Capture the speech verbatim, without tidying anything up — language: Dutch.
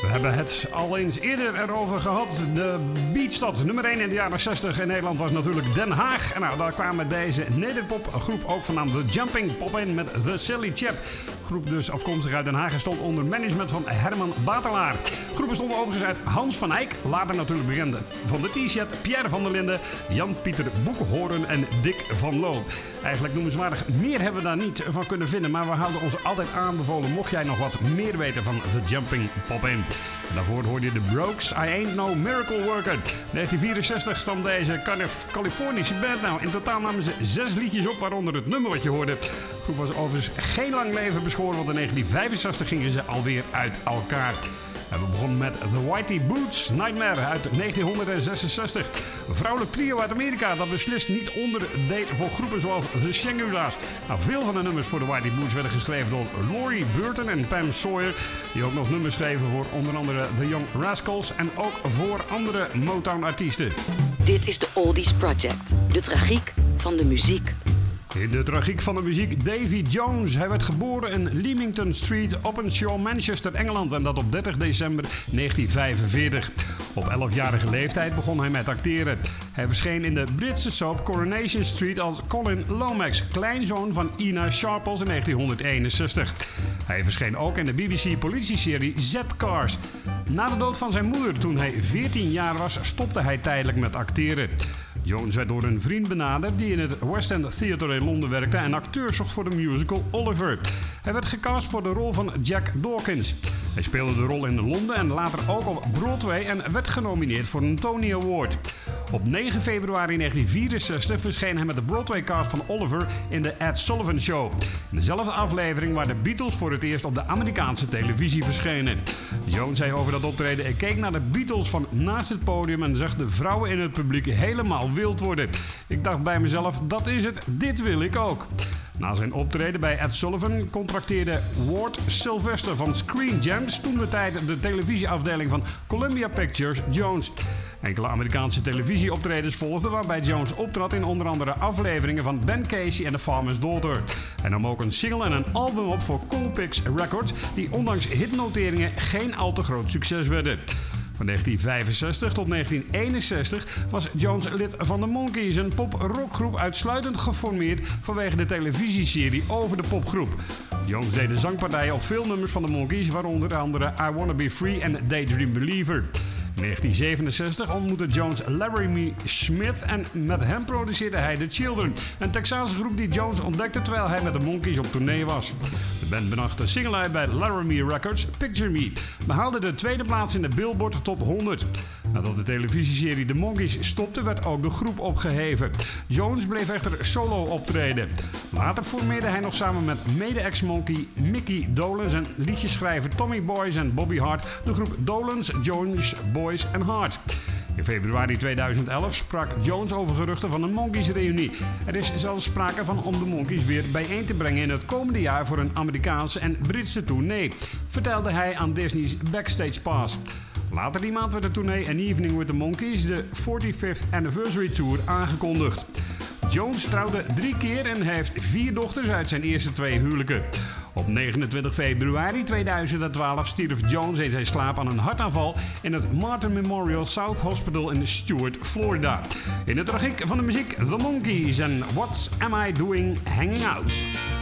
We hebben het al eens eerder erover gehad. De beatstad nummer één in de jaren zestig in Nederland was natuurlijk Den Haag. En nou, daar kwamen deze nederpopgroep ook vandaan. De Jumping Pop in met The Silly Chap. Groep dus afkomstig uit Den Haag en stond onder management van Herman Batelaar. Groep bestond overigens uit Hans van Eyck, later natuurlijk bekend van de T-Set, Pierre van der Linden, Jan-Pieter Boekhoorn en Dick van Loo. Eigenlijk noemenswaardig meer hebben we daar niet van kunnen vinden, maar we houden ons altijd aanbevolen mocht jij nog wat meer weten van The Jumping Pop in. En daarvoor hoorde je de Brokes, I Ain't No Miracle Worker. negentien vierenzestig stond deze Californische band. Nou, in totaal namen ze zes liedjes op, waaronder het nummer wat je hoorde. De groep was overigens geen lang leven beschoren, want in negentien vijfenzestig gingen ze alweer uit elkaar. En we begonnen met The Whitey Boots Nightmare uit negentienhonderdzesenzestig. Een vrouwelijk trio uit Amerika dat beslist niet onderdeed voor groepen zoals The Shangri-La's. Nou, veel van de nummers voor The Whitey Boots werden geschreven door Laurie Burton en Pam Sawyer. Die ook nog nummers schreven voor onder andere The Young Rascals en ook voor andere Motown-artiesten. Dit is de Oldies Project, de tragiek van de muziek. In de tragiek van de muziek Davy Jones. Hij werd geboren in Leamington Street, Openshaw, Manchester, Engeland. En dat op dertig december negentien vijfenveertig. Op elfjarige leeftijd begon hij met acteren. Hij verscheen in de Britse soap Coronation Street als Colin Lomax, kleinzoon van Ina Sharples in negentienhonderdeenenzestig. Hij verscheen ook in de B B C politieserie Z-Cars. Na de dood van zijn moeder toen hij veertien jaar was, stopte hij tijdelijk met acteren. Jones werd door een vriend benaderd die in het West End Theatre in Londen werkte en acteur zocht voor de musical Oliver. Hij werd gecast voor de rol van Jack Dawkins. Hij speelde de rol in Londen en later ook op Broadway en werd genomineerd voor een Tony Award. Op negen februari negentien vierenzestig verscheen hij met de Broadway-cast van Oliver in de Ed Sullivan Show. In dezelfde aflevering waar de Beatles voor het eerst op de Amerikaanse televisie verschenen. Jones zei over dat optreden: ik keek naar de Beatles van naast het podium en zag de vrouwen in het publiek helemaal wild worden. Ik dacht bij mezelf, dat is het, dit wil ik ook. Na zijn optreden bij Ed Sullivan contracteerde Ward Sylvester van Screen Gems, toen de tijd de televisieafdeling van Columbia Pictures, Jones. Enkele Amerikaanse televisieoptredens volgden waarbij Jones optrad in onder andere afleveringen van Ben Casey en The Farmer's Daughter. Hij nam ook een single en een album op voor Colpix Records, die ondanks hitnoteringen geen al te groot succes werden. Van negentien vijfenzestig tot negentien eenenzestig was Jones lid van de Monkees, een pop-rockgroep uitsluitend geformeerd vanwege de televisieserie over de popgroep. Jones deed de zangpartijen op veel nummers van de Monkees, waaronder andere I Wanna Be Free en Daydream Believer. In negentien zevenenzestig ontmoette Jones Laramie Smith en met hem produceerde hij The Children, een Texaanse groep die Jones ontdekte terwijl hij met de Monkees op tournee was. De band bracht een single uit bij Laramie Records, Picture Me, behaalde de tweede plaats in de Billboard Top honderd. Nadat de televisieserie The Monkees stopte, werd ook de groep opgeheven. Jones bleef echter solo optreden. Later formeerde hij nog samen met mede-ex-Monkey Mickey Dolenz en liedjeschrijver Tommy Boyce en Bobby Hart de groep Dolenz, Jones, Boyce en Hart. In februari tweeduizend elf sprak Jones over geruchten van een Monkees-reunie. Er is zelfs sprake van om de Monkees weer bijeen te brengen in het komende jaar voor een Amerikaanse en Britse tournee, vertelde hij aan Disney's Backstage Pass. Later die maand werd de tournee An Evening with the Monkees, de forty-fifth Anniversary Tour, aangekondigd. Jones trouwde drie keer en heeft vier dochters uit zijn eerste twee huwelijken. Op negenentwintig februari tweeduizend twaalf stierf Jones in zijn slaap aan een hartaanval in het Martin Memorial South Hospital in Stuart, Florida. In de tragiek van de muziek The Monkees en What Am I Doing Hanging Out?